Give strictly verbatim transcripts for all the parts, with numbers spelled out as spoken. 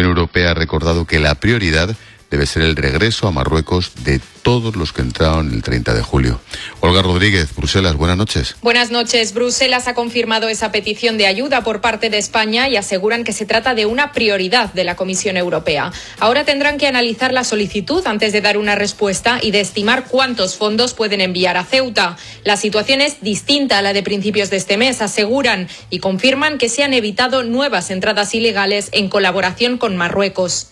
Comisión Europea ha recordado que la prioridad debe ser el regreso a Marruecos de todos los que entraron el treinta de julio. Olga Rodríguez, Bruselas, buenas noches. Buenas noches. Bruselas ha confirmado esa petición de ayuda por parte de España y aseguran que se trata de una prioridad de la Comisión Europea. Ahora tendrán que analizar la solicitud antes de dar una respuesta y de estimar cuántos fondos pueden enviar a Ceuta. La situación es distinta a la de principios de este mes, aseguran, y confirman que se han evitado nuevas entradas ilegales en colaboración con Marruecos.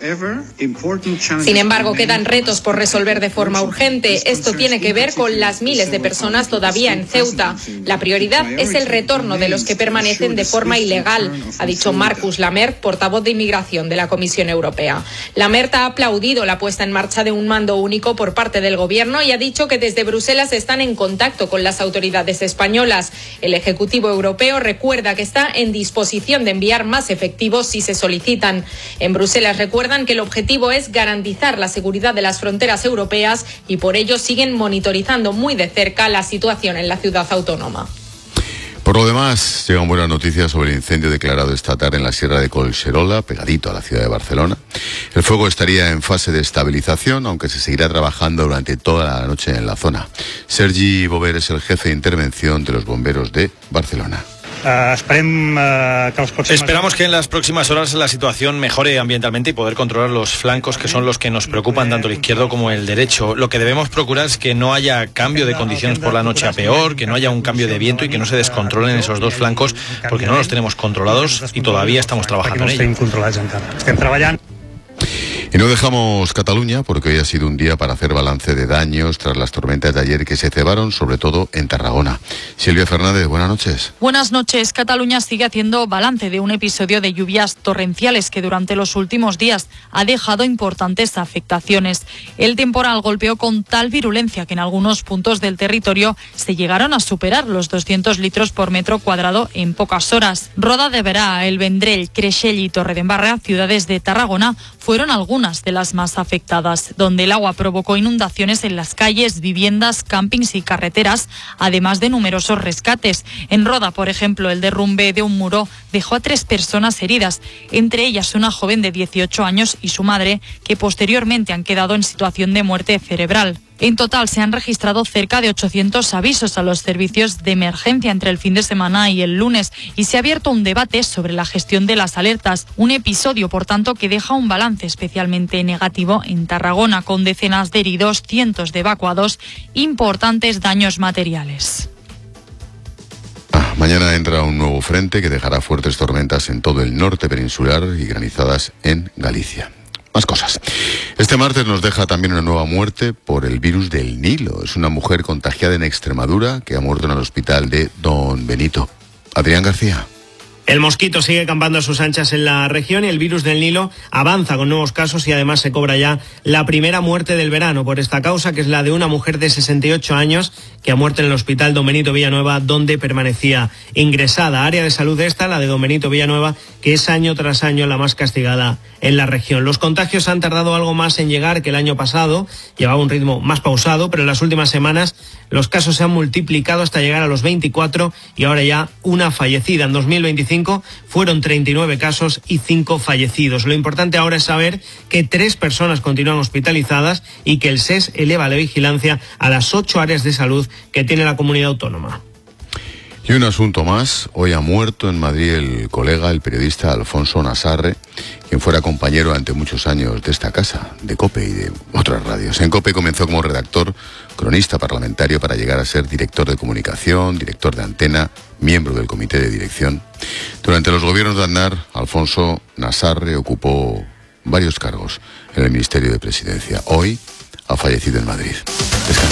Sin embargo, quedan retos por resolver de forma urgente. Esto tiene que ver con las miles de personas todavía en Ceuta. La prioridad es el retorno de los que permanecen de forma ilegal, ha dicho Marcus Lamert, portavoz de Inmigración de la Comisión Europea. Lamert ha aplaudido la puesta en marcha de un mando único por parte del Gobierno y ha dicho que desde Bruselas están en contacto con las autoridades españolas. El Ejecutivo Europeo recuerda que está en disposición de enviar más efectivos si se solicitan. En Bruselas recuerdan que el objetivo es garantizar la seguridad de las fronteras europeas y por ello siguen monitorizando muy de cerca la situación en la ciudad autónoma. Por lo demás, llegan buenas noticias sobre el incendio declarado esta tarde en la Sierra de Collserola, pegadito a la ciudad de Barcelona. El fuego estaría en fase de estabilización, aunque se seguirá trabajando durante toda la noche en la zona. Sergi Bover es el jefe de intervención de los bomberos de Barcelona. Uh, esperem, uh, que els pròxims... Esperamos que en las próximas horas la situación mejore ambientalmente y poder controlar los flancos, que son los que nos preocupan tanto el izquierdo como el derecho. Lo que debemos procurar es que no haya cambio de condiciones por la noche a peor, que no haya un cambio de viento y que no se descontrolen esos dos flancos, porque no los tenemos controlados y todavía estamos trabajando en ello. Y no dejamos Cataluña porque hoy ha sido un día para hacer balance de daños tras las tormentas de ayer que se cebaron, sobre todo en Tarragona. Silvia Fernández, buenas noches. Buenas noches. Cataluña sigue haciendo balance de un episodio de lluvias torrenciales que durante los últimos días ha dejado importantes afectaciones. El temporal golpeó con tal virulencia que en algunos puntos del territorio se llegaron a superar los doscientos litros por metro cuadrado en pocas horas. Roda de Berà, El Vendrell, Creixell y Torredembarra, ciudades de Tarragona, fueron algunas de las más afectadas, donde el agua provocó inundaciones en las calles, viviendas, campings y carreteras, además de numerosos rescates. En Roda, por ejemplo, el derrumbe de un muro dejó a tres personas heridas, entre ellas una joven de dieciocho años y su madre, que posteriormente han quedado en situación de muerte cerebral. En total se han registrado cerca de ochocientos avisos a los servicios de emergencia entre el fin de semana y el lunes y se ha abierto un debate sobre la gestión de las alertas. Un episodio, por tanto, que deja un balance especialmente negativo en Tarragona, con decenas de heridos, cientos de evacuados, importantes daños materiales. Ah, mañana entra un nuevo frente que dejará fuertes tormentas en todo el norte peninsular y granizadas en Galicia. Más cosas. Este martes nos deja también una nueva muerte por el virus del Nilo. Es una mujer contagiada en Extremadura que ha muerto en el hospital de Don Benito. Adrián García. El mosquito sigue campando a sus anchas en la región y el virus del Nilo avanza con nuevos casos y además se cobra ya la primera muerte del verano por esta causa, que es la de una mujer de sesenta y ocho años que ha muerto en el hospital Don Benito Villanueva, donde permanecía ingresada. Área de salud esta, la de Don Benito Villanueva, que es año tras año la más castigada en la región. Los contagios han tardado algo más en llegar que el año pasado, llevaba un ritmo más pausado, pero en las últimas semanas los casos se han multiplicado hasta llegar a los veinticuatro y ahora ya una fallecida. En dos mil veinticinco fueron treinta y nueve casos y cinco fallecidos. Lo importante ahora es saber que tres personas continúan hospitalizadas y que el S E S eleva la vigilancia a las ocho áreas de salud que tiene la comunidad autónoma. Y un asunto más. Hoy ha muerto en Madrid el colega, el periodista Alfonso Nassarre, quien fuera compañero durante muchos años de esta casa, de COPE y de otras radios. En COPE comenzó como redactor, cronista parlamentario, para llegar a ser director de comunicación, director de antena, miembro del comité de dirección. Durante los gobiernos de Aznar, Alfonso Nassarre ocupó varios cargos en el Ministerio de Presidencia. Hoy ha fallecido en Madrid. Descansa.